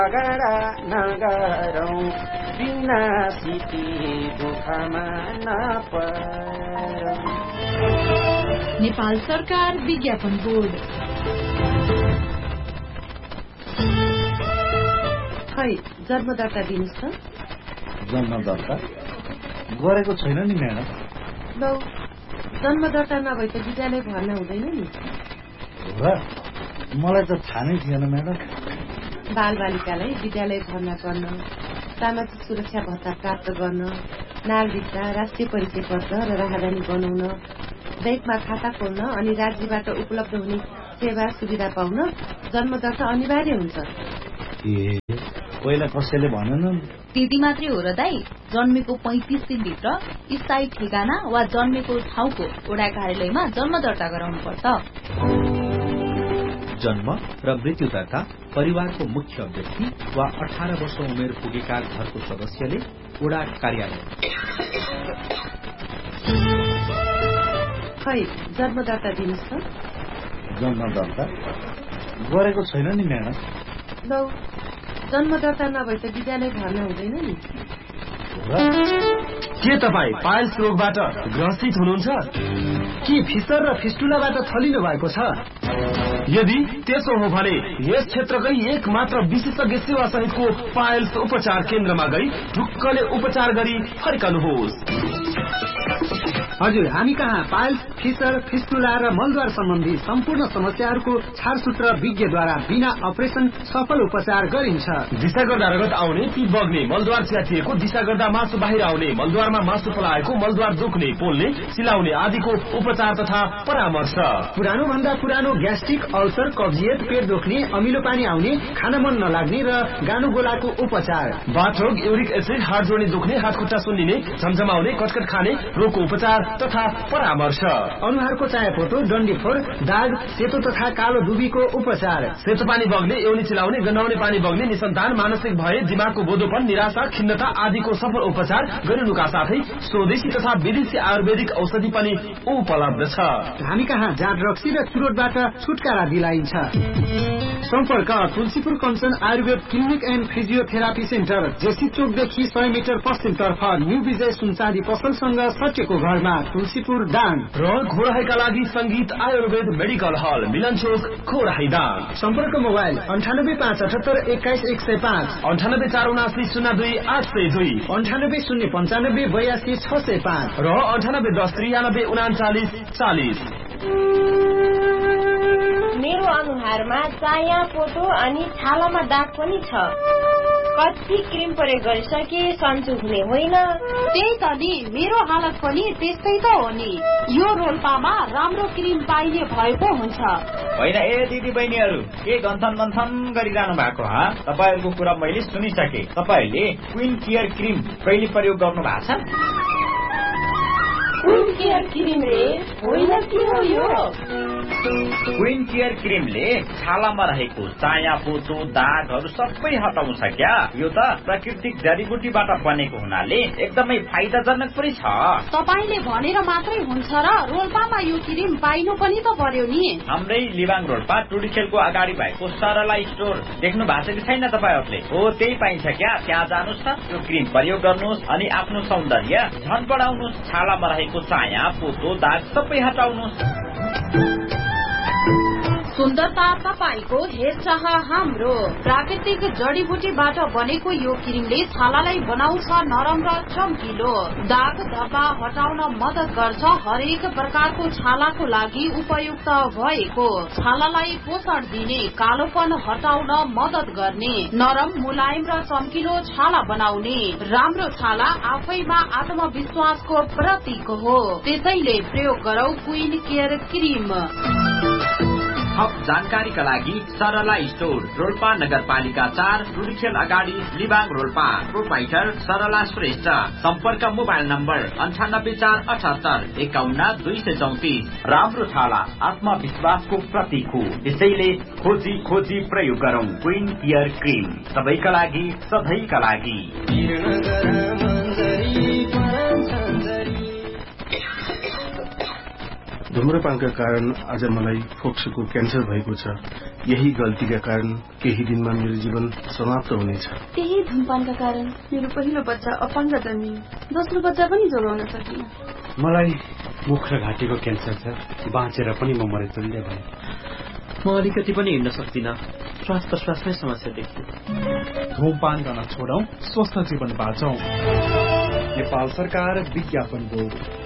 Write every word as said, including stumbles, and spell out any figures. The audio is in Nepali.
झगडा नगरौं बिना सिटी दुखमा नपरौं। नेपाल सरकार विज्ञापन बोर्ड। खै जन्म दर्ता दिनुस् त। जन्म दर्ता गरेको छैन नि म्याडम। लौ जन्म दर्ता नभए त विद्यालय भर्ना हुँदैन नि। हो र, मलाई त थाहा नै थिएन म्याडम। बाल बालिकालाई विद्यालय भर्ना गर्न, सामाजिक सुरक्षा भत्ता प्राप्त गर्न, नागरिकता, राष्ट्रिय परिचय पत्र र राहदानी बनाउन, बैंकमा खाता खोल्न अनि राज्यबाट उपलब्ध हुने सेवा सुविधा पाउन जन्म दर्ता अनिवार्य हुन्छ। ए पहिला कसैले भनेन। त्यति मात्रै हो र दाई, जन्मेको पैंतिस दिनभित्र स्थायी ठेगाना वा जन्मेको ठाउँको वडा कार्यालयमा जन्म दर्ता गराउनु पर्छ। जन्म र मृत्यु दर्ता परिवारको मुख्य व्यक्ति वा अठारह वर्ष उमेर पुगेका घरको सदस्यले वडा कार्यालय। खै जन्म दर्ता दिनुस् त। जन्म दर्ता गरेको छैन नि म्याडम। लौ जन्म दर्ता नभए त विद्यालय भर्ना हुँदैन नि। के तपाईँ पाइल्स रोगबाट ग्रसित हुनुहुन्छ? के फिसर र फिस्टुलाबाट थलिनु भएको छ? यदि त्यसो हो भने यस क्षेत्रकै एक मात्र विशेषज्ञ सेवा सहितको पाइल्स उपचार केन्द्रमा गई ढुक्कले उपचार गरी फर्कनुहोस्। हजुर, हामी कहाँ पाइल्स, फिसर, फिस्टुला र मलद्वार सम्बन्धी सम्पूर्ण समस्याहरूको छारसूत्र विज्ञद्वारा बिना अपरेसन सफल उपचार गरिन्छ। दिशा गर्दा रगत आउने, पी बग्ने, मलद्वार च्यातिएको, दिशा गर्दा मासु बाहिर आउने, मलद्वारमा मासु पलाएको, मलद्वार दुख्ने, पोल्ने, सिलाउने आदिको उपचार तथा परामर्श। पुरानो भन्दा पुरानो ग्यास्ट्रिक, अल्सर, कब्जियत, पेट दुख्ने, अमिलो पानी आउने, खान मन नलाग्ने र गानो गोलाको उपचार। बाथरोग, युरिक एसिड, हात जोड्ने दुख्ने, हात खुट्टा सुन्निने, झमझमाउने, कटकट खाने रोगको उपचार तथा परामर्श। अनुहारको चायापोतो, डन्डीफोर, दाग, सेतो तथा कालो दुबीको उपचार। सेतो पानी बग्ने, एउनी चिलाउने, गन्हाउने पानी बग्ने, निसन्तान, मानसिक भय, दिमागको बोधोपन, निराशा, खिन्नता आदिको सफल उपचार गरिनुका साथै स्वदेशी तथा विदेशी आयुर्वेदिक औषधि पनि उपलब्ध छ। हामी कहाँ जाँड रक्सी र चुरोटबाट छुटकारा दिलाइन्छ। सम्पर्क Tulsipur Kanchan Ayurveda clinic and physiotherapy centre, JC चोकदेखि सय मिटर पश्चिमतर्फ न्यू विजय सुनचाँदी पसलसँग सटेको घरमा, तुलसीपुर दाङ। र घोडाहीका लागि संगीत आयुर्वेद मेडिकल हल, मिलन चोक, घोडाही दाङ। सम्पर्क मोबाइल अन्ठानब्बे पाँच अठहत्तर एक्काइस एक सय पाँच, अन्ठानब्बे चार उनासी शून्य दुई आठ सय दुई, अन्ठानब्बे शून्य पञ्चानब्बे बयासी छ सय पाँच र अन्ठानब्बे दस त्रियानब्बे उनाचालिस चालिस। मेरो अनुहारमा चाया पोतो अनि छालामा दाग पनि छ। कति क्रिम प्रयोग गरिसके सन्चो हुने होइन। त्यही त नि, मेरो हालत पनि त्यस्तै त हो नि। यो रोल्पामा राम्रो क्रिम पाइने भएको हुन्छ होइन। ए दिदी बहिनीहरू, के गन्थन गन्थन गरिरहनु भएको ह? तपाईँहरूको कुरा मैले सुनिसके। तपाईँहरूले क्विन केयर क्रिम कहिले प्रयोग गर्नु भएको छ? क्विन केयर क्रिम रे होइन, के हो यो? क्विन केयर क्रिमले छालामा रहेको चाया पोतो दागहरू सबै हटाउँछ क्या। यो त प्राकृतिक जडीबुटीबाट बनेको हुनाले एकदमै फाइदाजनक पनि छ। तपाईले भनेर मात्रै हुन्छ र? रोल्पामा यो क्रिम पाइनु पनि त पर्यो नि। हाम्रै लिबाङ रोल्पा टुडीखेलको अगाडि भएको सरला स्टोर देख्नु भएको छ कि छैन तपाईहरुले? हो, त्यही पाइन्छ क्या। त्यहाँ जानुस् त, यो क्रिम प्रयोग गर्नुहोस् अनि आफ्नो सौन्दर्य झन बढाउनुहोस्। छालामा रहेको चाया पोतो दाग सबै हटाउनुहोस्। सुन्दरता तपाईको, हेरचाह हाम्रो। प्राकृतिक जडीबुटीबाट बनेको यो क्रिमले छालालाई बनाउँछ नरम र चम्किलो। दाग धब्बा हटाउन मद्दत गर्छ। हरेक प्रकारको छालाको लागि उपयुक्त भएको, छालालाई पोषण दिने, कालोपन हटाउन मद्दत गर्ने, नरम मुलायम र चम्किलो छाला बनाउने। राम्रो छाला आफैमा आत्मविश्वासको प्रतीक हो। त्यसैले प्रयोग गरौ क्विन केयर क्रिम। थप जानकारीका लागि सरला स्टोर, रोल्पा नगरपालिका चार, टुडीखेल अगाडि, लिबाङ रोल्पा। प्रोपाइटर सरला श्रेष्ठ। सम्पर्क मोबाइल नम्बर अन्ठानब्बे चार अठहत्तर एकाउन्न दुई सय चौतिस। राम्रो छाला आत्मविश्वासको प्रतीक हो। त्यसैले खोजी खोजी प्रयोग गरौं क्विन केयर क्रिम। सबैका लागि, सधैँका लागि। धुम्रपानका कारण आज मलाई फोक्सोको क्यान्सर भएको छ। यही गल्तीका कारण केही दिनमा मेरो जीवन समाप्त हुनेछ। त्यही धुम्रपानका कारण मेरो पहिलो बच्चा अपाङ्ग जन्मियो, दोस्रो बच्चा पनि जोगाउन सकिन। मलाई मुख र घाँटीको क्यान्सर छ, बाँचेर पनि म मरेतुल्य भएँ। म अलिकति पनि हिँड्न सक्दिनँ, श्वास प्रश्वासमै समस्या देखियो। धूमपान गर्न छोडौं, स्वस्थ जीवन बाँचौं। नेपाल सरकार विज्ञापन बोर्ड।